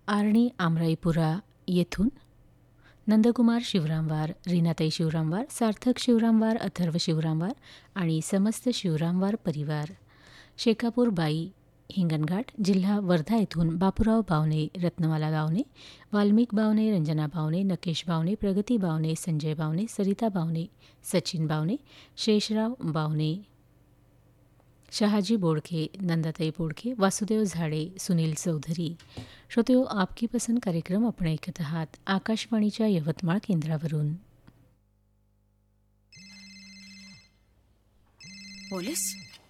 आर्णी आमराईपुरा येथून नंदकुमार शिवरामवार, रीनाताई शिवरामवार, सार्थक शिवरामवार, अथर्व शिवरामवार आणि समस्त शिवरामवार परिवार. शेकापूर बाई हिंगणघाट, जिल्हा वर्धा येथून बापूराव बावणे, रत्नमाला बावणे, वाल्मिक बावणे, रंजना बावणे, नकेश बावणे, प्रगती बावणे, संजय बावणे, सरिता बावणे, सचिन बावणे, शेषराव बावणे, शहाजी बोडखे, नंदाताई बोडखे, वासुदेव झाडे, सुनील चौधरी. श्रोतेहो, आपकी पसंद कार्यक्रम आपण ऐकत आहात आकाशवाणीच्या यवतमाळ केंद्रावरून. पोलीस?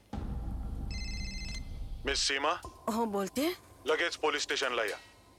मिस सीमा, हो, बोलते. लगेच पोलीस स्टेशनला या.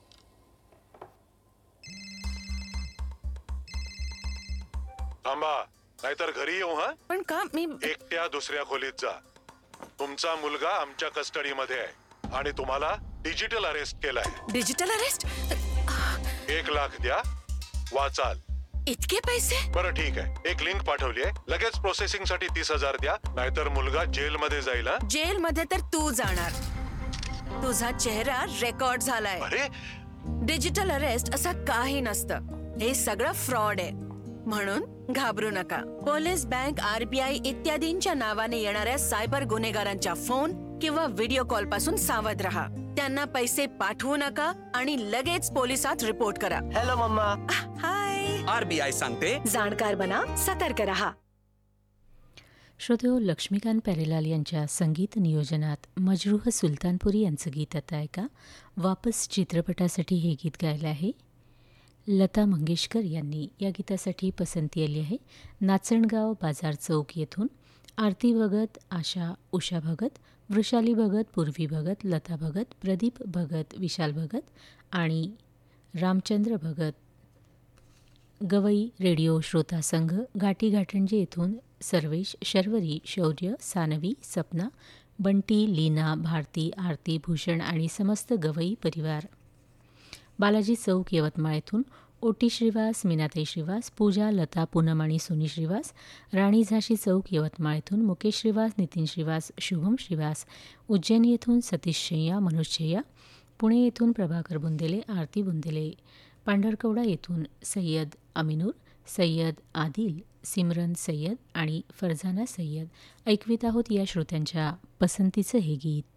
थांबा, नाहीतर घरी येऊ. हा, पण का? मी एकट्या दुसऱ्या खोलीत जा. तुमचा मुलगा आमच्या कस्टडीमध्ये आहे आणि तुम्हाला डिजिटल अरेस्ट केलाय. Digital arrest? 1,00,000 द्या, वाचाल. इतके पैसे? बरं ठीक आहे, एक लिंक पाठवली आहे, लगेच प्रोसेसिंग साठी 30,000 द्या, नाहीतर मुलगा जेल मध्ये जाईल. जेल मध्ये तर तू जाणार. तुझा चेहरा रेकॉर्ड झालाय. अरे, डिजिटल अरेस्ट असं काही नसतं. हे सगळं फ्रॉड आहे. म्हणून घाबरू नका. पोलीस, बँक, RBI इत्यादींच्या नावाने येणाऱ्या सायबर गुन्हेगारांच्या फोन किंवा व्हिडिओ कॉल पासून सावध राहा. त्यांना पैसे पाठवू नका आणि लगेच पोलिसात रिपोर्ट करा. Hello mamma. हाय. RBI सांगते, जाणकार बना, सतर्क रहा. श्रोतेहो, लक्ष्मीकांत प्यारेलाल यांच्या संगीत नियोजनात मजरूह सुलतानपुरी यांचं गीत आता ऐका. वापस चित्रपटासाठी हे गीत गायलं आहे लता मंगेशकर यांनी. या गीतासाठी पसंती आली आहे नाचणगाव बाजार चौक येथून आरती भगत, आशा उषा भगत, वृषाली भगत, पूर्वी भगत, लता भगत, प्रदीप भगत, विशाल भगत आणि रामचंद्र भगत. गवई रेडिओ श्रोता संघ घाटी घाटंजे येथून सर्वेश, शर्वरी, शौर्य, सानवी, सपना, बंटी, लीना, भारती, आरती, भूषण आणि समस्त गवई परिवार. बालाजी चौक यवतमाळ येथून ओटी श्रीवास, मीनाताई श्रीवास, पूजा, लता, पूनम आणि सोनी श्रीवास. राणी झाशी चौक यवतमाळ येथून मुकेश श्रीवास, नितीन श्रीवास, शुभम श्रीवास. उज्जैन येथून सतीश शय्या, मनोज शय्या. पुणे येथून प्रभाकर बुंदेले, आरती बुंदेले. पांढरकवडा येथून सय्यद अमिनूर, सय्यद आदिल, सिमरन सय्यद आणि फरजाना सय्यद. ऐकवीत आहोत या श्रोत्यांच्या पसंतीचं हे गीत.